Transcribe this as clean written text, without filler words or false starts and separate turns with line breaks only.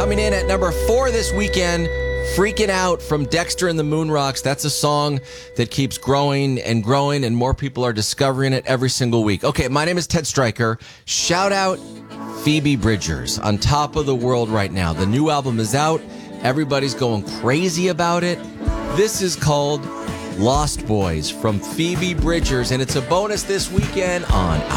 Coming in at number 4 this weekend, Freaking Out from Dexter and the Moonrocks. That's a song that keeps growing and growing, and more people are discovering it every single week. Okay, my name is Ted Stryker. Shout out Phoebe Bridgers, on top of the world right now. The new album is out. Everybody's going crazy about it. This is called Lost Boys from Phoebe Bridgers, and it's a bonus this weekend on